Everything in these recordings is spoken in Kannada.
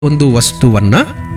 ಒಂದು ವಸ್ತುವನ್ನ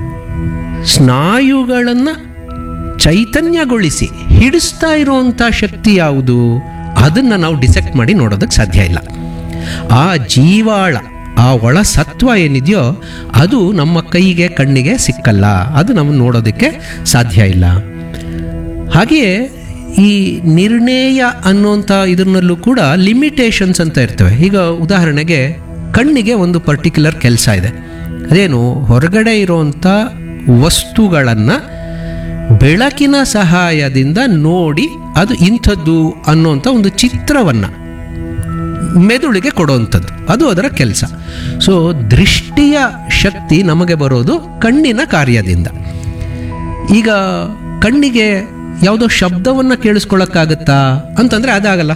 ಸ್ನಾಯುಗಳನ್ನ ಚೈತನ್ಯಗೊಳಿಸಿ ಹಿಡಿಸ್ತಾ ಇರುವಂಥ ಶಕ್ತಿ ಯಾವುದು, ಅದನ್ನು ನಾವು ಡಿಸೆಕ್ಟ್ ಮಾಡಿ ನೋಡೋದಕ್ಕೆ ಸಾಧ್ಯ ಇಲ್ಲ. ಆ ಜೀವಾಳ, ಆ ಒಳ ಸತ್ವ ಏನಿದೆಯೋ ಅದು ನಮ್ಮ ಕೈಗೆ ಕಣ್ಣಿಗೆ ಸಿಕ್ಕಲ್ಲ, ಅದು ನಾವು ನೋಡೋದಕ್ಕೆ ಸಾಧ್ಯ ಇಲ್ಲ. ಹಾಗೆಯೇ ಈ ನಿರ್ಣಯ ಅನ್ನೋಂಥ ಇದರಲ್ಲೂ ಕೂಡ ಲಿಮಿಟೇಷನ್ಸ್ ಅಂತ ಇರ್ತವೆ. ಈಗ ಉದಾಹರಣೆಗೆ ಕಣ್ಣಿಗೆ ಒಂದು ಪರ್ಟಿಕ್ಯುಲರ್ ಕೆಲಸ ಇದೆ. ಅದೇನು, ಹೊರಗಡೆ ಇರುವಂಥ ವಸ್ತುಗಳನ್ನು ಬೆಳಕಿನ ಸಹಾಯದಿಂದ ನೋಡಿ ಅದು ಇಂಥದ್ದು ಅನ್ನೋಂಥ ಒಂದು ಚಿತ್ರವನ್ನು ಮೆದುಳಿಗೆ ಕೊಡುವಂಥದ್ದು, ಅದು ಅದರ ಕೆಲಸ. ಸೊ ದೃಷ್ಟಿಯ ಶಕ್ತಿ ನಮಗೆ ಬರೋದು ಕಣ್ಣಿನ ಕಾರ್ಯದಿಂದ. ಈಗ ಕಣ್ಣಿಗೆ ಯಾವುದೋ ಶಬ್ದವನ್ನು ಕೇಳಿಸ್ಕೊಳ್ಳೋಕ್ಕಾಗತ್ತಾ ಅಂತಂದರೆ ಅದಾಗಲ್ಲ.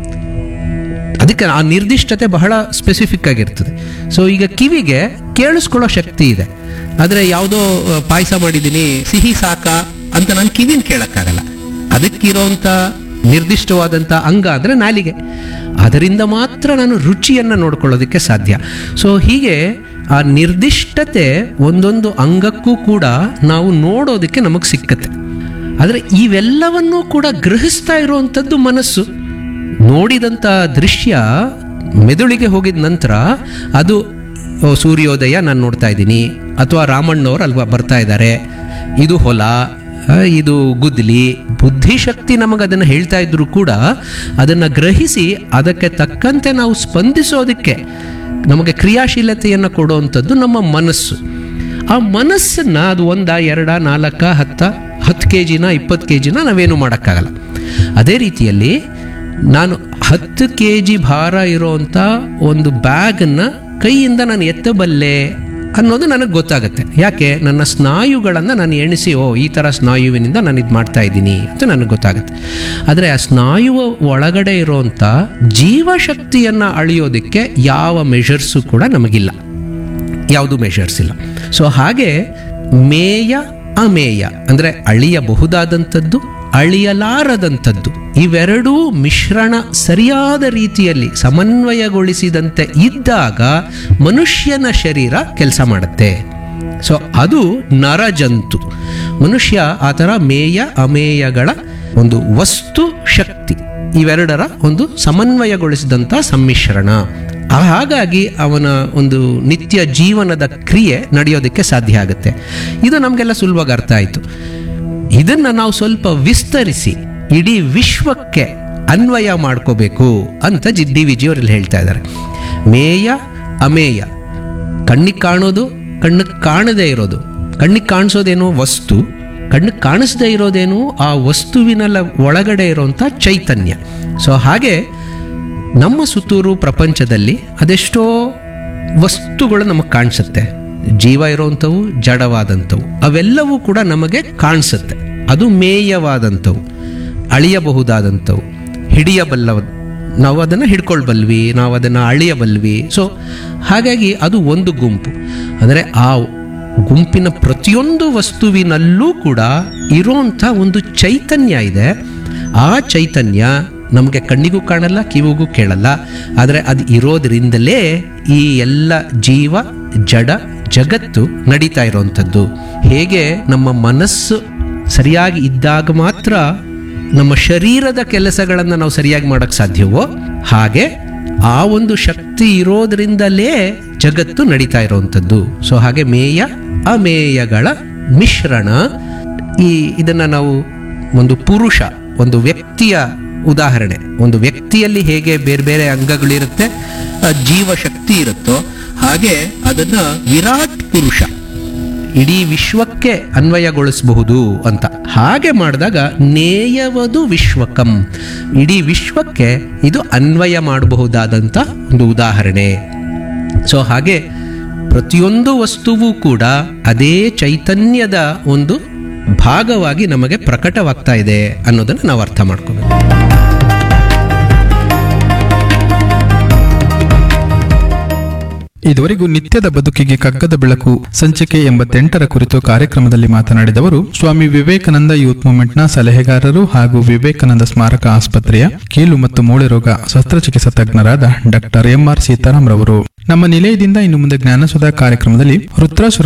ಅದಕ್ಕೆ ಆ ನಿರ್ದಿಷ್ಟತೆ ಬಹಳ ಸ್ಪೆಸಿಫಿಕ್ ಆಗಿರ್ತದೆ. ಸೊ ಈಗ ಕಿವಿಗೆ ಕೇಳಿಸ್ಕೊಳ್ಳೋ ಶಕ್ತಿ ಇದೆ, ಆದರೆ ಯಾವುದೋ ಪಾಯಸ ಮಾಡಿದ್ದೀನಿ ಸಿಹಿ ಸಾಕ ಅಂತ ನಾನು ಕಿವಿನ ಕೇಳೋಕ್ಕಾಗಲ್ಲ. ಅದಕ್ಕಿರೋಂಥ ನಿರ್ದಿಷ್ಟವಾದಂಥ ಅಂಗ ಅಂದರೆ ನಾಲಿಗೆ, ಅದರಿಂದ ಮಾತ್ರ ನಾನು ರುಚಿಯನ್ನು ನೋಡ್ಕೊಳ್ಳೋದಕ್ಕೆ ಸಾಧ್ಯ. ಸೊ ಹೀಗೆ ಆ ನಿರ್ದಿಷ್ಟತೆ ಒಂದೊಂದು ಅಂಗಕ್ಕೂ ಕೂಡ ನಾವು ನೋಡೋದಕ್ಕೆ ನಮಗೆ ಸಿಕ್ಕತ್ತೆ. ಆದರೆ ಇವೆಲ್ಲವನ್ನೂ ಕೂಡ ಗ್ರಹಿಸ್ತಾ ಇರುವಂಥದ್ದು ಮನಸ್ಸು. ನೋಡಿದಂಥ ದೃಶ್ಯ ಮೆದುಳಿಗೆ ಹೋಗಿದ ನಂತರ ಅದು ಸೂರ್ಯೋದಯ ನಾನು ನೋಡ್ತಾ ಇದ್ದೀನಿ, ಅಥವಾ ರಾಮಣ್ಣವ್ರು ಅಲ್ವಾ ಬರ್ತಾ ಇದ್ದಾರೆ, ಇದು ಹೊಲ, ಇದು ಗುದ್ದಲಿ, ಬುದ್ಧಿಶಕ್ತಿ ನಮಗೆ ಅದನ್ನು ಹೇಳ್ತಾ ಇದ್ರು ಕೂಡ ಅದನ್ನು ಗ್ರಹಿಸಿ ಅದಕ್ಕೆ ತಕ್ಕಂತೆ ನಾವು ಸ್ಪಂದಿಸೋದಕ್ಕೆ ನಮಗೆ ಕ್ರಿಯಾಶೀಲತೆಯನ್ನು ಕೊಡುವಂಥದ್ದು ನಮ್ಮ ಮನಸ್ಸು. ಆ ಮನಸ್ಸನ್ನು ಅದು 1, 2, 4, 10 kg 20 kg ನಾವೇನು ಮಾಡೋಕ್ಕಾಗಲ್ಲ. ಅದೇ ರೀತಿಯಲ್ಲಿ ನಾನು 10 kg ಭಾರ ಇರೋವಂಥ ಒಂದು ಬ್ಯಾಗನ್ನು ಕೈಯಿಂದ ನಾನು ಎತ್ತಬಲ್ಲೆ ಅನ್ನೋದು ನನಗೆ ಗೊತ್ತಾಗುತ್ತೆ. ಯಾಕೆ, ನನ್ನ ಸ್ನಾಯುಗಳನ್ನು ನಾನು ಎಣಿಸಿ ಈ ಥರ ಸ್ನಾಯುವಿನಿಂದ ನಾನು ಇದು ಮಾಡ್ತಾ ಇದ್ದೀನಿ ಅಂತ ನನಗೆ ಗೊತ್ತಾಗುತ್ತೆ. ಆದರೆ ಆ ಸ್ನಾಯುವ ಒಳಗಡೆ ಇರೋವಂಥ ಜೀವಶಕ್ತಿಯನ್ನು ಅಳೆಯೋದಕ್ಕೆ ಯಾವ ಮೆಷರ್ಸು ಕೂಡ ನಮಗಿಲ್ಲ, ಯಾವುದು ಮೆಷರ್ಸ್ ಇಲ್ಲ. ಸೊ ಹಾಗೆ ಮೇಯ ಅಮೇಯ ಅಂದರೆ ಅಳಿಯಬಹುದಾದಂಥದ್ದು, ಅಳಿಯಲಾರದಂಥದ್ದು, ಇವೆರಡೂ ಮಿಶ್ರಣ ಸರಿಯಾದ ರೀತಿಯಲ್ಲಿ ಸಮನ್ವಯಗೊಳಿಸಿದಂತೆ ಇದ್ದಾಗ ಮನುಷ್ಯನ ಶರೀರ ಕೆಲಸ ಮಾಡುತ್ತೆ. ಸೊ ಅದು ನರಜಂತು. ಮನುಷ್ಯ ಆ ಥರ ಮೇಯ ಅಮೇಯಗಳ ಒಂದು ವಸ್ತು ಶಕ್ತಿ, ಇವೆರಡರ ಒಂದು ಸಮನ್ವಯಗೊಳಿಸಿದಂಥ ಸಮ್ಮಿಶ್ರಣ. ಹಾಗಾಗಿ ಅವನ ಒಂದು ನಿತ್ಯ ಜೀವನದ ಕ್ರಿಯೆ ನಡೆಯೋದಕ್ಕೆ ಸಾಧ್ಯ ಆಗುತ್ತೆ. ಇದು ನಮಗೆಲ್ಲ ಸುಲಭವಾಗಿ ಅರ್ಥ ಆಯಿತು. ಇದನ್ನು ನಾವು ಸ್ವಲ್ಪ ವಿಸ್ತರಿಸಿ ಇಡೀ ವಿಶ್ವಕ್ಕೆ ಅನ್ವಯ ಮಾಡ್ಕೋಬೇಕು ಅಂತ ಡಿ ವಿ ಜಿ ಅವರಲ್ಲಿ ಹೇಳ್ತಾ ಇದ್ದಾರೆ. ಮೇಯ ಅಮೇಯ, ಕಣ್ಣಿಗೆ ಕಾಣೋದು, ಕಣ್ಣಿಗೆ ಕಾಣದೇ ಇರೋದು. ಕಣ್ಣಿಗೆ ಕಾಣಿಸೋದೇನು ವಸ್ತು, ಕಣ್ಣಿಗೆ ಕಾಣಿಸದೇ ಇರೋದೇನು ಆ ವಸ್ತುವಿನ ಒಳಗಡೆ ಇರೋವಂಥ ಚೈತನ್ಯ. ಸೊ ಹಾಗೆ ನಮ್ಮ ಸುತ್ತೂರು ಪ್ರಪಂಚದಲ್ಲಿ ಅದೆಷ್ಟೋ ವಸ್ತುಗಳು ನಮಗೆ ಕಾಣಿಸುತ್ತೆ, ಜೀವ ಇರೋವಂಥವು, ಜಡವಾದಂಥವು, ಅವೆಲ್ಲವೂ ಕೂಡ ನಮಗೆ ಕಾಣಿಸುತ್ತೆ. ಅದು ಮೇಯವಾದಂಥವು, ಅಳಿಯಬಹುದಾದಂಥವು, ಹಿಡಿಯಬಲ್ಲವ, ನಾವು ಅದನ್ನು ಹಿಡ್ಕೊಳ್ಬಲ್ವಿ, ನಾವು ಅದನ್ನು ಅಳಿಯಬಲ್ವಿ. ಸೊ ಹಾಗಾಗಿ ಅದು ಒಂದು ಗುಂಪು. ಅಂದರೆ ಆ ಗುಂಪಿನ ಪ್ರತಿಯೊಂದು ವಸ್ತುವಿನಲ್ಲೂ ಕೂಡ ಇರೋಂಥ ಒಂದು ಚೈತನ್ಯ ಇದೆ. ಆ ಚೈತನ್ಯ ನಮಗೆ ಕಣ್ಣಿಗೂ ಕಾಣಲ್ಲ, ಕಿವಿಗೂ ಕೇಳಲ್ಲ, ಆದರೆ ಅದು ಇರೋದ್ರಿಂದಲೇ ಈ ಎಲ್ಲ ಜೀವ ಜಡ ಜಗತ್ತು ನಡೀತಾ ಇರೋವಂಥದ್ದು. ಹೇಗೆ ನಮ್ಮ ಮನಸ್ಸು ಸರಿಯಾಗಿ ಇದ್ದಾಗ ಮಾತ್ರ ನಮ್ಮ ಶರೀರದ ಕೆಲಸಗಳನ್ನು ನಾವು ಸರಿಯಾಗಿ ಮಾಡೋಕ್ಕೆ ಸಾಧ್ಯವೋ, ಹಾಗೆ ಆ ಒಂದು ಶಕ್ತಿ ಇರೋದ್ರಿಂದಲೇ ಜಗತ್ತು ನಡೀತಾ ಇರೋವಂಥದ್ದು. ಸೊ ಹಾಗೆ ಮೇಯ ಅಮೇಯಗಳ ಮಿಶ್ರಣ. ಇದನ್ನು ನಾವು ಒಂದು ಪುರುಷ, ಒಂದು ವ್ಯಕ್ತಿಯ ಉದಾಹರಣೆ, ಒಂದು ವ್ಯಕ್ತಿಯಲ್ಲಿ ಹೇಗೆ ಬೇರೆ ಬೇರೆ ಅಂಗಗಳಿರುತ್ತೆ, ಜೀವಶಕ್ತಿ ಇರುತ್ತೋ ಹಾಗೆ ಅದನ್ನು ವಿರಾಟ್ ಪುರುಷ ಇಡೀ ವಿಶ್ವಕ್ಕೆ ಅನ್ವಯಗೊಳಿಸಬಹುದು ಅಂತ. ಹಾಗೆ ಮಾಡಿದಾಗ ನೇಯವದು ವಿಶ್ವಕಂ, ಇಡೀ ವಿಶ್ವಕ್ಕೆ ಇದು ಅನ್ವಯ ಮಾಡಬಹುದಾದಂಥ ಒಂದು ಉದಾಹರಣೆ. ಸೊ ಹಾಗೆ ಪ್ರತಿಯೊಂದು ವಸ್ತುವು ಕೂಡ ಅದೇ ಚೈತನ್ಯದ ಒಂದು ಭಾಗವಾಗಿ ನಮಗೆ ಪ್ರಕಟವಾಗ್ತಾ ಇದೆ ಅನ್ನೋದನ್ನು ನಾವು ಅರ್ಥ ಮಾಡ್ಕೋಬೇಕು. ಇದುವರೆಗೂ ನಿತ್ಯದ ಬದುಕಿಗೆ ಕಗ್ಗದ ಬೆಳಕು ಸಂಚಿಕೆ 88ರ ಕುರಿತು ಕಾರ್ಯಕ್ರಮದಲ್ಲಿ ಮಾತನಾಡಿದವರು ಸ್ವಾಮಿ ವಿವೇಕಾನಂದ ಯೂತ್ ಮೂವ್ಮೆಂಟ್ನ ಸಲಹೆಗಾರರು ಹಾಗೂ ವಿವೇಕಾನಂದ ಸ್ಮಾರಕ ಆಸ್ಪತ್ರೆಯ ಕೀಲು ಮತ್ತು ಮೂಳೆ ರೋಗ ಶಸ್ತ್ರಚಿಕಿತ್ಸಾ ತಜ್ಞರಾದ ಡಾಕ್ಟರ್ ಎಂ.ಆರ್. ಸೀತಾರಾಮ್ ರವರು. ನಮ್ಮ ನಿಲಯದಿಂದ ಇನ್ನು ಮುಂದೆ ಜ್ಞಾನಸುಧಾ ಕಾರ್ಯಕ್ರಮದಲ್ಲಿ ರುದ್ರಾಸುರ